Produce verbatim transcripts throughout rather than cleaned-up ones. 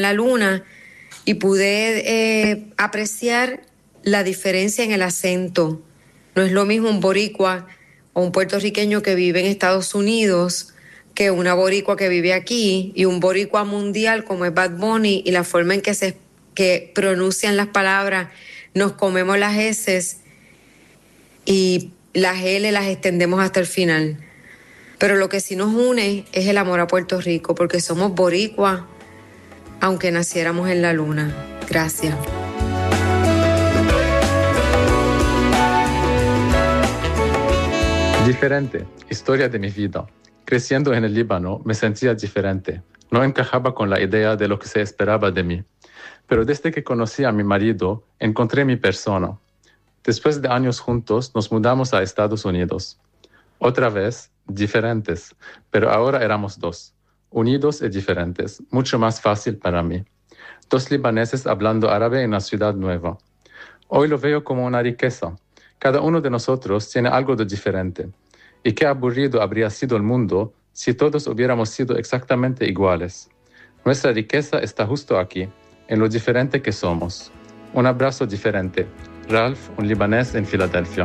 la luna y pude eh, apreciar la diferencia en el acento. No es lo mismo un boricua o un puertorriqueño que vive en Estados Unidos que una boricua que vive aquí, y un boricua mundial como es Bad Bunny, y la forma en que se que pronuncian las palabras. Nos comemos las eses y las ele las extendemos hasta el final. Pero lo que sí nos une es el amor a Puerto Rico, porque somos boricuas aunque naciéramos en la luna. Gracias. Diferente, historia de mi vida. Creciendo en el Líbano me sentía diferente. No encajaba con la idea de lo que se esperaba de mí. Pero desde que conocí a mi marido, encontré mi persona. Después de años juntos, nos mudamos a Estados Unidos. Otra vez, diferentes, pero ahora éramos dos, unidos y diferentes, mucho más fácil para mí. Dos libaneses hablando árabe en una ciudad nueva. Hoy lo veo como una riqueza. Cada uno de nosotros tiene algo de diferente. Y qué aburrido habría sido el mundo si todos hubiéramos sido exactamente iguales. Nuestra riqueza está justo aquí, en lo diferente que somos. Un abrazo diferente. Ralph, un libanés en Filadelfia.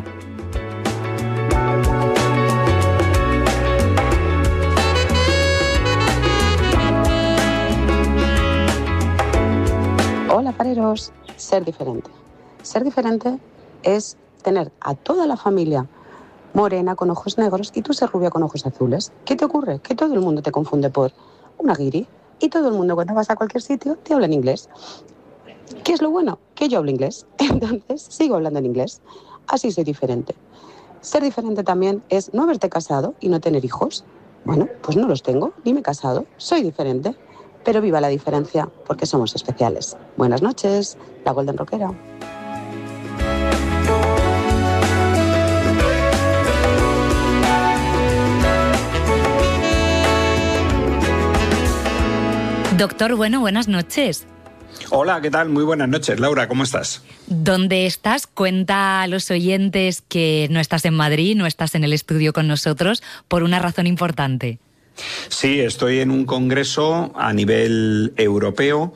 Hola, fareros. Ser diferente. Ser diferente es tener a toda la familia morena con ojos negros y tú ser rubia con ojos azules. ¿Qué te ocurre? Que todo el mundo te confunde por una guiri y todo el mundo cuando vas a cualquier sitio te habla en inglés. ¿Qué es lo bueno? Que yo hablo inglés. Entonces sigo hablando en inglés. Así soy diferente. Ser diferente también es no haberte casado y no tener hijos. Bueno, pues no los tengo, ni me he casado. Soy diferente. Pero viva la diferencia porque somos especiales. Buenas noches, la Golden Rockera. Doctor Bueno, buenas noches. Hola, ¿qué tal? Muy buenas noches. Laura, ¿cómo estás? ¿Dónde estás? Cuenta a los oyentes que no estás en Madrid, no estás en el estudio con nosotros, por una razón importante. Sí, estoy en un congreso a nivel europeo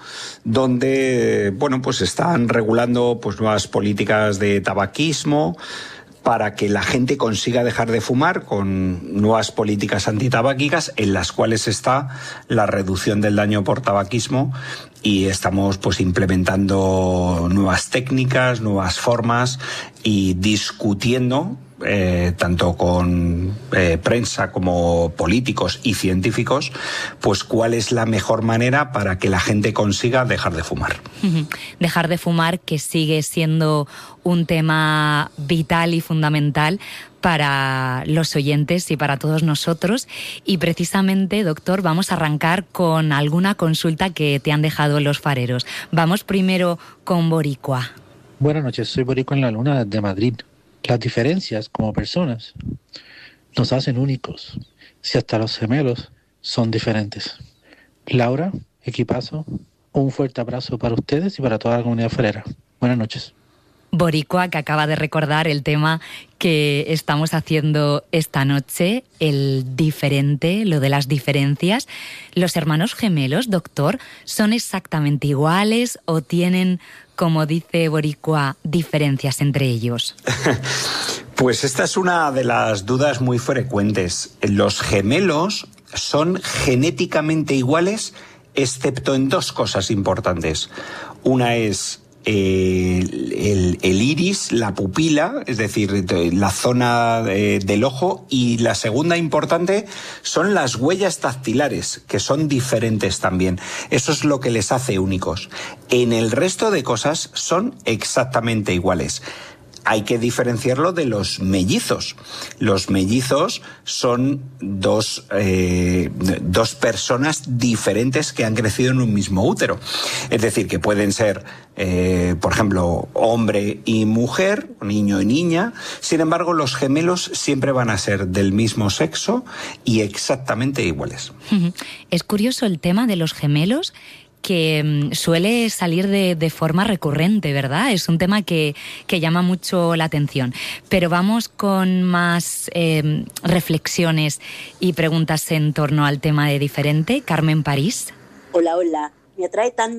donde, bueno, pues están regulando pues nuevas políticas de tabaquismo para que la gente consiga dejar de fumar con nuevas políticas antitabáquicas en las cuales está la reducción del daño por tabaquismo, y estamos pues implementando nuevas técnicas, nuevas formas y discutiendo Eh, tanto con eh, prensa como políticos y científicos, pues cuál es la mejor manera para que la gente consiga dejar de fumar. Dejar de fumar, que sigue siendo un tema vital y fundamental para los oyentes y para todos nosotros. Y precisamente, doctor, vamos a arrancar con alguna consulta que te han dejado los fareros. Vamos primero con Boricua. Buenas noches, soy Boricua en la Luna de Madrid. Las diferencias como personas nos hacen únicos, si hasta los gemelos son diferentes. Laura, equipazo, un fuerte abrazo para ustedes y para toda la comunidad farera. Buenas noches. Boricua, que acaba de recordar el tema que estamos haciendo esta noche, el diferente, lo de las diferencias. ¿Los hermanos gemelos, doctor, son exactamente iguales o tienen, como dice Boricua, diferencias entre ellos? Pues esta es una de las dudas muy frecuentes. Los gemelos son genéticamente iguales, excepto en dos cosas importantes. Una es El, el, el iris, la pupila, es decir, la zona de, del ojo, y la segunda importante son las huellas dactilares, que son diferentes también. Eso es lo que les hace únicos. En el resto de cosas son exactamente iguales. Hay que diferenciarlo de los mellizos. Los mellizos son dos, eh, dos personas diferentes que han crecido en un mismo útero. Es decir, que pueden ser, eh, por ejemplo, hombre y mujer, niño y niña. Sin embargo, los gemelos siempre van a ser del mismo sexo y exactamente iguales. Es curioso el tema de los gemelos, que suele salir de, de forma recurrente, ¿verdad? Es un tema que, que llama mucho la atención. Pero vamos con más eh, reflexiones y preguntas en torno al tema de diferente. Carmen París. Hola, hola. me atrae tanto